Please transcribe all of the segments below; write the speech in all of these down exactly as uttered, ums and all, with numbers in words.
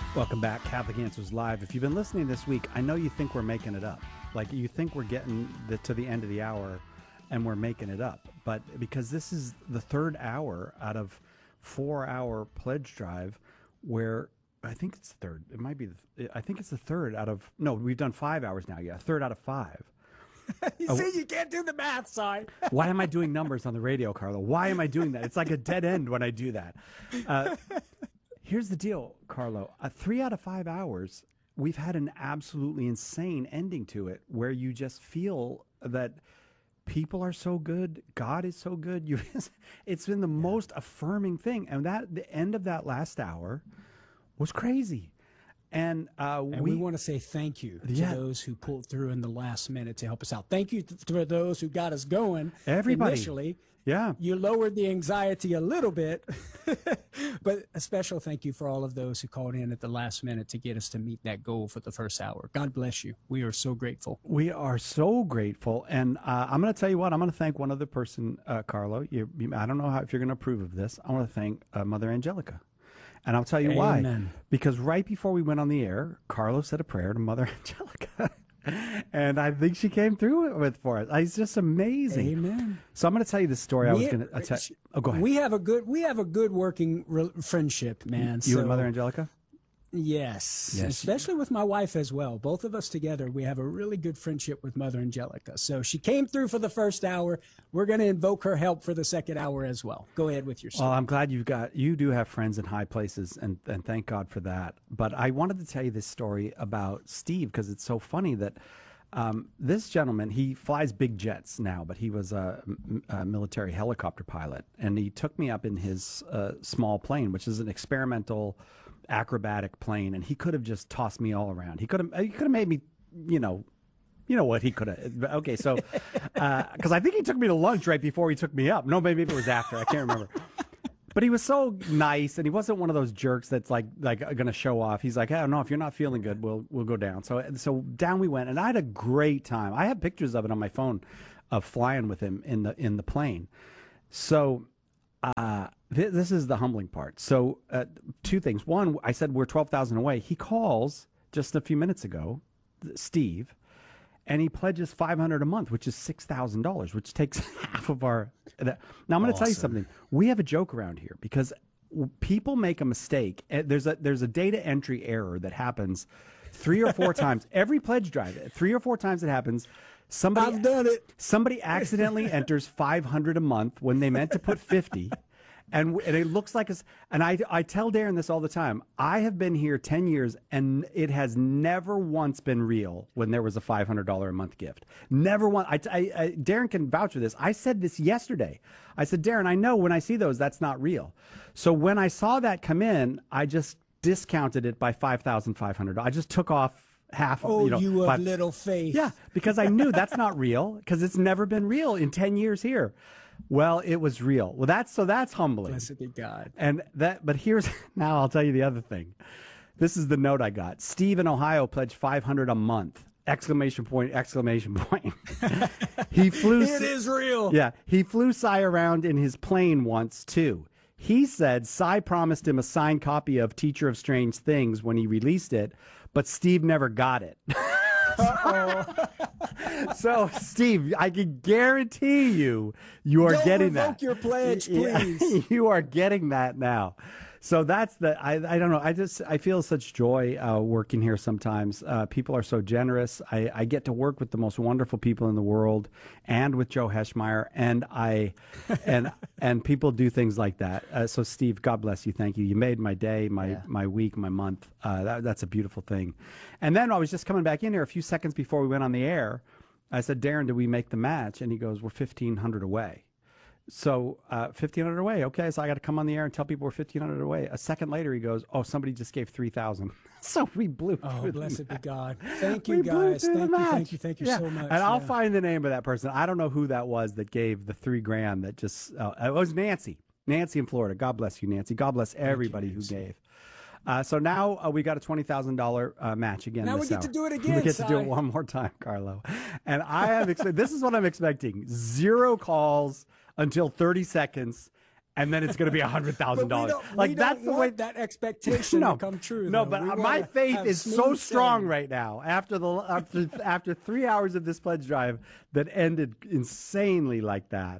Welcome back, Catholic Answers Live. If you've been listening this week, I know you think we're making it up. Like, you think we're getting the, to the end of the hour and we're making it up. But because this is the third hour out of four-hour pledge drive where I think it's the third. It might be, the, I think it's the third out of, no, we've done five hours now. Yeah, third out of five. You see, you can't do the math, Si. Why am I doing numbers on the radio, Carlo? Why am I doing that? It's like a dead end when I do that. Uh, here's the deal, Carlo. Uh, three out of five hours, we've had an absolutely insane ending to it where you just feel that people are so good. God is so good. You, it's been the yeah. most affirming thing. And that the end of that last hour was crazy. And, uh, and we, we want to say thank you to yeah. those who pulled through in the last minute to help us out. Thank you to, to those who got us going Everybody. initially. Yeah. You lowered the anxiety a little bit, but a special thank you for all of those who called in at the last minute to get us to meet that goal for the first hour. God bless you. We are so grateful. We are so grateful. And uh, I'm going to tell you what, I'm going to thank one other person, uh, Carlo. You, you, I don't know how, if you're going to approve of this. I want to thank uh, Mother Angelica. And I'll tell you Amen. why. Because right before we went on the air, Carlo said a prayer to Mother Angelica. And I think she came through with for us. It's just amazing. Amen. So I'm going to tell you the story. I we, was going to tell. Oh, go ahead. We have a good we have a good working re- friendship, man. You so, and Mother Angelica? Yes, yes, especially with my wife as well. Both of us together, we have a really good friendship with Mother Angelica. So she came through for the first hour. We're going to invoke her help for the second hour as well. Go ahead with your story. Well, I'm glad you've got you do have friends in high places, and and thank God for that. But I wanted to tell you this story about Steve because it's so funny that. Um, this gentleman, he flies big jets now, but he was a, a military helicopter pilot, and he took me up in his uh, small plane, which is an experimental acrobatic plane, and he could have just tossed me all around. He could have, he could have made me, you know, you know what he could have. Okay, so because uh, I think he took me to lunch right before he took me up. No, maybe it was after. I can't remember. But he was so nice, and he wasn't one of those jerks that's like like going to show off. He's like, "Oh no, if you're not feeling good, we'll we'll go down." So so down we went, and I had a great time. I have pictures of it on my phone, of flying with him in the in the plane. So uh, th- this is the humbling part. So uh, two things. One, I said we're twelve thousand away. He calls just a few minutes ago, Steve. And he pledges five hundred dollars a month, which is six thousand dollars, which takes half of our. That. Now, I'm going to awesome. tell you something. We have a joke around here because people make a mistake. There's a there's a data entry error that happens three or four times. Every pledge drive, three or four times it happens. Somebody, I've done it. Somebody accidentally enters five hundred dollars a month when they meant to put fifty. And, and it looks like, a, and I, I tell Darren this all the time. I have been here ten years, and it has never once been real when there was a five hundred dollars a month gift. Never once. I, I, I, Darren can vouch for this. I said this yesterday. I said, Darren, I know when I see those, that's not real. So when I saw that come in, I just discounted it by five thousand five hundred dollars. I just took off half. Oh, you know, you of five, little faith. Yeah, because I knew that's not real because it's never been real in ten years here. Well, it was real. Well, that's so that's humbling. Blessed be God. And that, but here's now I'll tell you the other thing. This is the note I got. Steve in Ohio pledged five hundred a month. Exclamation point! Exclamation point! He flew. It is real. Yeah, he flew Cy around in his plane once too. He said Cy promised him a signed copy of Teacher of Strange Things when he released it, but Steve never got it. So, Steve, I can guarantee you, you are Don't getting revoke that. your pledge, please. You are getting that now. So that's the, I, I don't know. I just, I feel such joy uh, working here sometimes. Uh, people are so generous. I, I get to work with the most wonderful people in the world and with Joe Heschmeyer. And I, and, and people do things like that. Uh, so Steve, God bless you. Thank you. You made my day, my, Yeah. my week, my month. Uh, that, that's a beautiful thing. And then I was just coming back in here a few seconds before we went on the air. I said, Darren, did we make the match? And he goes, we're fifteen hundred away. So uh, fifteen hundred away. Okay, so I got to come on the air and tell people we're fifteen hundred away. A second later, he goes, oh, somebody just gave three thousand. So we blew. Oh, blessed be God. Thank you, We blew guys. through the Thank you, match. thank you, thank you Yeah. so much. And I'll Yeah. find the name of that person. I don't know who that was that gave the three grand that just, uh, it was Nancy. Nancy in Florida. God bless you, Nancy. God bless everybody you, who Nancy. gave. Uh, so now uh, we got a twenty thousand dollars uh, match again. Now this we get to hour. do it again, We get to do Si. it one more time, Carlo. And I am. Ex- this is what I'm expecting: zero calls until thirty seconds, and then it's going to be a hundred thousand But we dollars. don't, Like we that's don't the way. want that expectation No, to come true. no, though. but We uh, wanna my faith have is so smooth strong sailing. right now after the after after three hours of this pledge drive that ended insanely like that.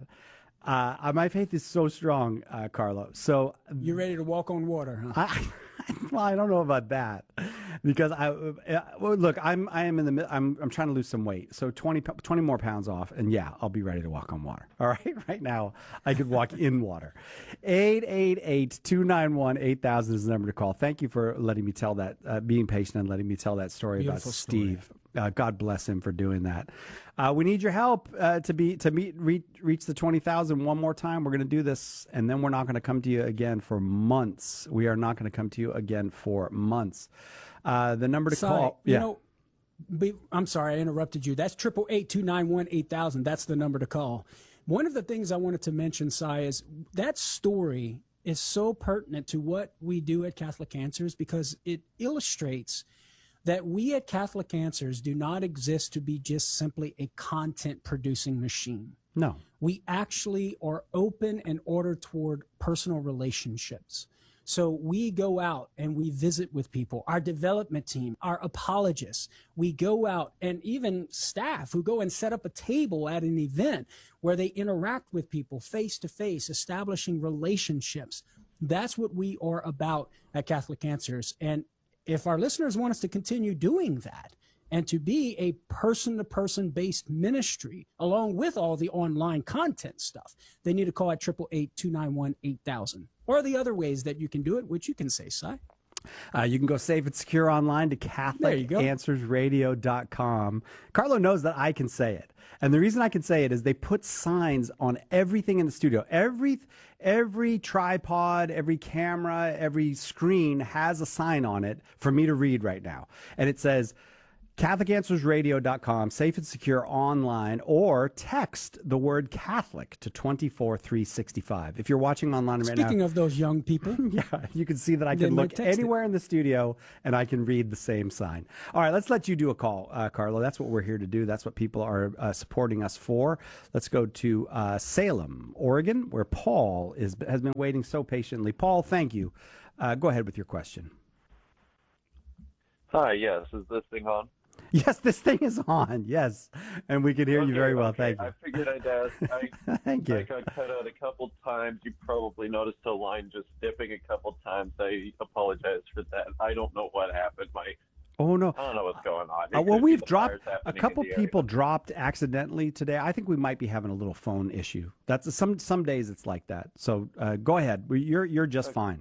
Uh, my faith is so strong, uh, Carlo. So You're ready to walk on water, huh? I, well, I don't know about that because I uh, well, look. I'm I am in the mid- I'm I'm trying to lose some weight, so twenty, twenty more pounds off, and yeah, I'll be ready to walk on water. All right, right now I could walk in water. eight eight eight, two nine one, eight thousand is the number to call. Thank you for letting me tell that, uh, being patient and letting me tell that story Beautiful about story. Steve. Uh, God bless him for doing that. Uh, we need your help uh, to be to meet reach, reach the twenty thousand one more time. We're going to do this, and then we're not going to come to you again for months. We are not going to come to you again for months. Uh, the number to Sorry, call, you yeah. know, be, I'm sorry I interrupted you. That's triple eight two nine one eight thousand. That's the number to call. One of the things I wanted to mention, Sai, is that story is so pertinent to what we do at Catholic Answers because it illustrates that we at Catholic Answers do not exist to be just simply a content producing machine. No. We actually are open and ordered toward personal relationships. So we go out and we visit with people, our development team, our apologists. We go out and even staff who go and set up a table at an event where they interact with people face to face, establishing relationships. That's what we are about at Catholic Answers. And if our listeners want us to continue doing that and to be a person-to-person based ministry along with all the online content stuff, they need to call at eight eight eight, two nine one, eight thousand. Or the other ways that you can do it, which you can say, Si. Uh, you can go safe and secure online to There Catholic you go. Answers Radio dot com. Carlo knows that I can say it. And the reason I can say it is they put signs on everything in the studio. Every every tripod, every camera, every screen has a sign on it for me to read right now. And it says Catholic Answers Radio dot com, safe and secure online, or text the word Catholic to two four three six five. If you're watching online right now. Speaking of those young people. Yeah, you can see that I Then can look like text it. anywhere in the studio and I can read the same sign. All right, let's let you do a call, uh, Carlo. That's what we're here to do. That's what people are uh, supporting us for. Let's go to uh, Salem, Oregon, where Paul is has been waiting so patiently. Paul, thank you. Uh, go ahead with your question. Hi, yes. Is this thing on? Yes, this thing is on. Yes, and we can hear you Okay, very well. okay. Thank you. I figured I'd ask. I, Thank I you. got cut out a couple times. You probably noticed the line just dipping a couple times. I apologize for that. I don't know what happened. My Oh no. I don't know what's going on. It Uh, well, could be we've the dropped fires a happening in couple the people area. dropped accidentally today. I think we might be having a little phone issue. That's some some days it's like that. So uh, go ahead. We- You're you're just fine.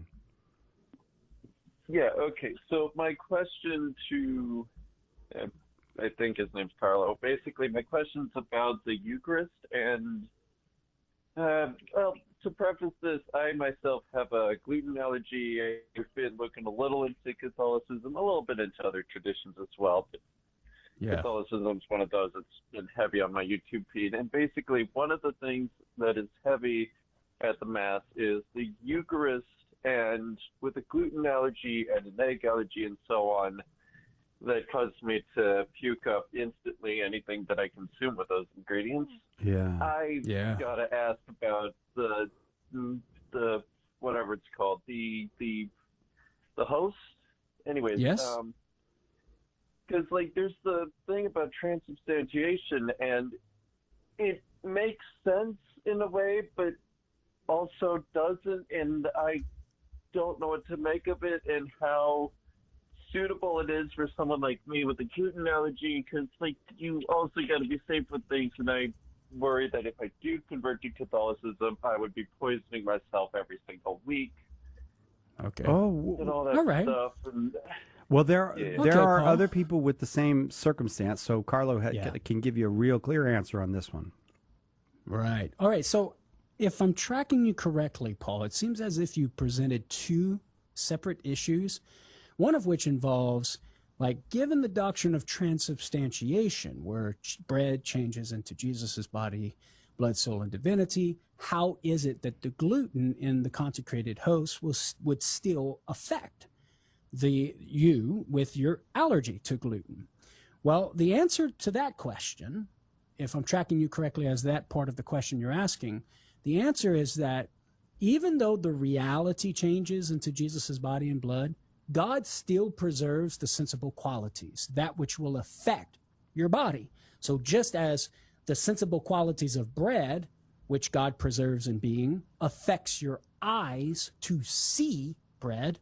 Yeah. Okay. So my question to, uh, I think his name's Carlo. Basically, my question's about the Eucharist, and uh, well, to preface this, I myself have a gluten allergy. I've been looking a little into Catholicism, a little bit into other traditions as well. But Yeah. Catholicism is one of those that's been heavy on my YouTube feed. And basically, one of the things that is heavy at the Mass is the Eucharist, and with a gluten allergy and an egg allergy and so on, that caused me to puke up instantly anything that I consume with those ingredients. Yeah. I Yeah. gotta ask about the the whatever it's called, the the the host. Anyways, Yes. um, because like there's the thing about transubstantiation, and it makes sense in a way, but also doesn't, and I don't know what to make of it and how suitable it is for someone like me with a gluten allergy, because like you also got to be safe with things, and I worry that if I do convert to Catholicism, I would be poisoning myself every single week Okay. Oh, and all that All right. stuff. And well, there Yeah. there Okay, are Paul. other people with the same circumstance. So Carlo ha- Yeah. can give you a real clear answer on this one. Right. All right. So if I'm tracking you correctly, Paul, it seems as if you presented two separate issues, one of which involves, like, given the doctrine of transubstantiation, where ch- bread changes into Jesus's body, blood, soul, and divinity, how is it that the gluten in the consecrated host will, s- would still affect the you with your allergy to gluten? Well, the answer to that question, if I'm tracking you correctly as that part of the question you're asking, the answer is that even though the reality changes into Jesus' body and blood, God still preserves the sensible qualities, that which will affect your body. So just as the sensible qualities of bread, which God preserves in being, affects your eyes to see bread,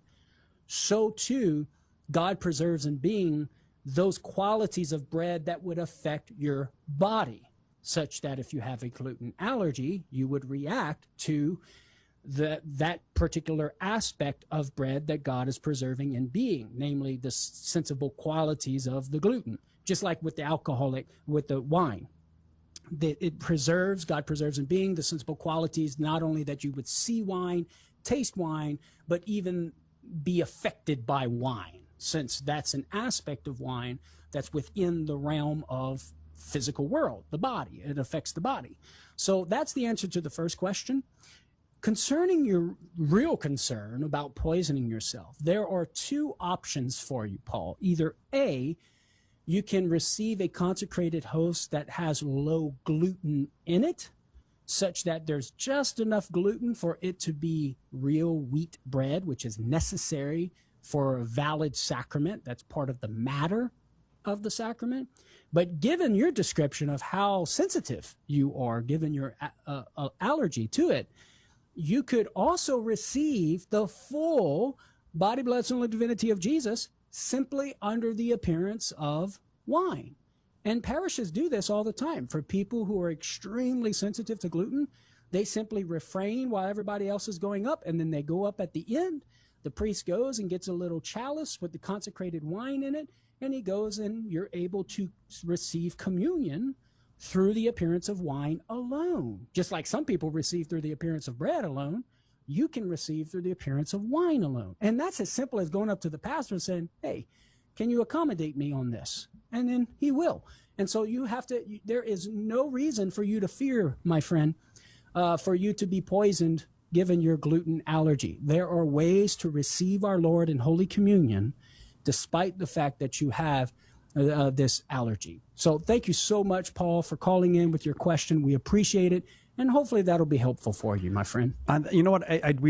so too God preserves in being those qualities of bread that would affect your body, such that if you have a gluten allergy, you would react to the, that particular aspect of bread that God is preserving in being, namely the sensible qualities of the gluten, just like with the alcoholic, with the wine. That it preserves, God preserves in being the sensible qualities, not only that you would see wine, taste wine, but even be affected by wine, since that's an aspect of wine that's within the realm of physical world, the body. It affects the body. So that's the answer to the first question. Concerning your real concern about poisoning yourself, there are two options for you, Paul. Either A, you can receive a consecrated host that has low gluten in it, such that there's just enough gluten for it to be real wheat bread, which is necessary for a valid sacrament. That's part of the matter of the sacrament. But given your description of how sensitive you are, given your uh, uh, allergy to it, you could also receive the full body, blood, soul, and divinity of Jesus simply under the appearance of wine. And parishes do this all the time. For people who are extremely sensitive to gluten, they simply refrain while everybody else is going up, and then they go up at the end. The priest goes and gets a little chalice with the consecrated wine in it, and he goes and you're able to receive communion through the appearance of wine alone. Just like some people receive through the appearance of bread alone, you can receive through the appearance of wine alone. And that's as simple as going up to the pastor and saying, hey, can you accommodate me on this? And then he will. And so you have to, there is no reason for you to fear, my friend, uh, for you to be poisoned given your gluten allergy. There are ways to receive our Lord in Holy Communion despite the fact that you have uh, this allergy. So thank you so much, Paul, for calling in with your question. We appreciate it. And hopefully that'll be helpful for you, my friend. And you know what? I, I, we